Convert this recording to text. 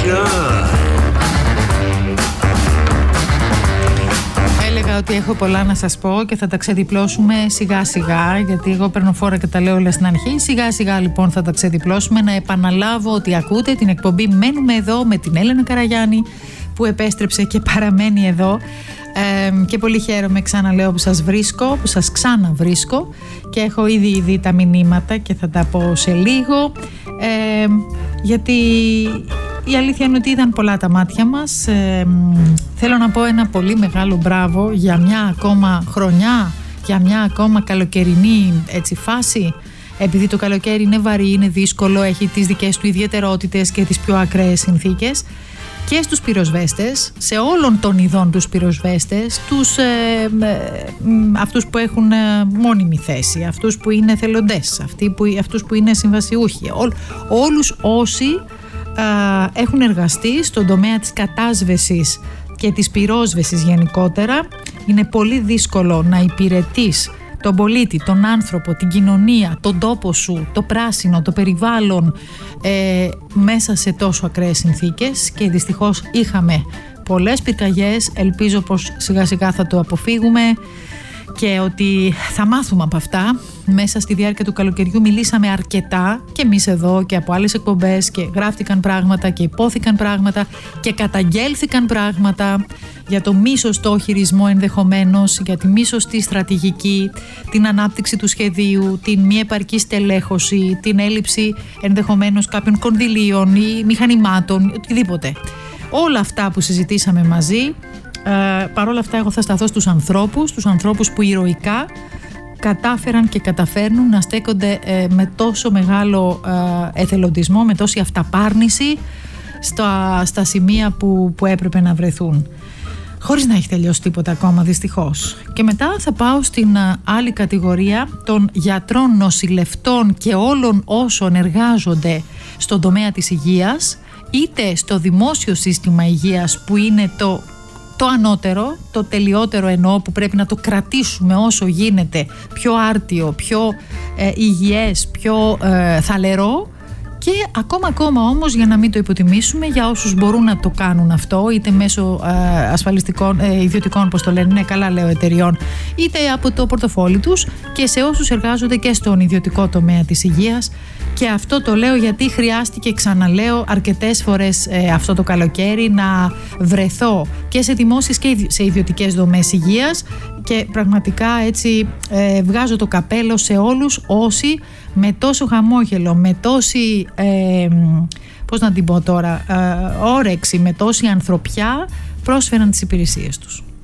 Έλεγα ότι έχω πολλά να σας πω και θα τα ξεδιπλώσουμε σιγά σιγά, γιατί εγώ παίρνω φόρα και τα λέω όλα στην αρχή. Σιγά σιγά λοιπόν θα τα ξεδιπλώσουμε. Να επαναλάβω ότι ακούτε την εκπομπή Μένουμε Εδώ με την Έλενα Καραγιάννη, που επέστρεψε και παραμένει εδώ. Και πολύ χαίρομαι, ξαναλέω, που σας βρίσκω, που σας ξαναβρίσκω, και έχω ήδη δει τα μηνύματα και θα τα πω σε λίγο, γιατί η αλήθεια είναι ότι ήταν πολλά τα μάτια μας. Θέλω να πω ένα πολύ μεγάλο μπράβο για μια ακόμα χρονιά, για μια ακόμα καλοκαιρινή φάση, επειδή το καλοκαίρι είναι βαρύ, είναι δύσκολο, έχει τις δικές του ιδιαιτερότητες και τις πιο ακραίες συνθήκες. Και στους πυροσβέστες, σε όλων των ειδών τους πυροσβέστες, αυτούς που έχουν μόνιμη θέση, αυτούς που είναι θελοντές, αυτούς που είναι συμβασιούχοι, όλους όσοι έχουν εργαστεί στον τομέα της κατάσβεσης και της πυρόσβεσης γενικότερα. Είναι πολύ δύσκολο να υπηρετείς τον πολίτη, τον άνθρωπο, την κοινωνία, τον τόπο σου, το πράσινο, το περιβάλλον, μέσα σε τόσο ακραίες συνθήκες, και δυστυχώς είχαμε πολλές πυρκαγιές. Ελπίζω πως σιγά σιγά θα το αποφύγουμε και ότι θα μάθουμε από αυτά. Μέσα στη διάρκεια του καλοκαιριού μιλήσαμε αρκετά και εμείς εδώ και από άλλες εκπομπές, και γράφτηκαν πράγματα και υπόθηκαν πράγματα και καταγγέλθηκαν πράγματα για το μη σωστό χειρισμό ενδεχομένως, για τη μη σωστή στρατηγική, την ανάπτυξη του σχεδίου, την μη επαρκή στελέχωση, την έλλειψη ενδεχομένως κάποιων κονδυλίων ή μηχανημάτων, οτιδήποτε. Όλα αυτά που συζητήσαμε μαζί. Παρ' όλα αυτά εγώ θα σταθώ στους ανθρώπους που ηρωικά κατάφεραν και καταφέρνουν να στέκονται με τόσο μεγάλο εθελοντισμό, με τόση αυταπάρνηση στα σημεία που έπρεπε να βρεθούν, χωρίς να έχει τελειώσει τίποτα ακόμα, δυστυχώς. Και μετά θα πάω στην άλλη κατηγορία των γιατρών, νοσηλευτών και όλων όσων εργάζονται στον τομέα της υγείας, είτε στο δημόσιο σύστημα υγείας, που είναι το ανώτερο, το τελειότερο εννοώ, που πρέπει να το κρατήσουμε όσο γίνεται πιο άρτιο, πιο υγιές, πιο θαλερό, και ακόμα όμως, για να μην το υποτιμήσουμε, για όσους μπορούν να το κάνουν αυτό, είτε μέσω ασφαλιστικών, ιδιωτικών, πώς το λένε, ναι, καλά λέω, εταιριών, είτε από το πορτοφόλι τους, και σε όσους εργάζονται και στον ιδιωτικό τομέα της υγείας. Και αυτό το λέω γιατί χρειάστηκε, ξαναλέω, αρκετές φορές αυτό το καλοκαίρι να βρεθώ και σε δημόσιες και σε ιδιωτικές δομές υγείας, και πραγματικά έτσι βγάζω το καπέλο σε όλους όσοι με τόσο χαμόγελο, με τόση, πώς να την πω τώρα, όρεξη, με τόση ανθρωπιά πρόσφεραν τις υπηρεσίες τους.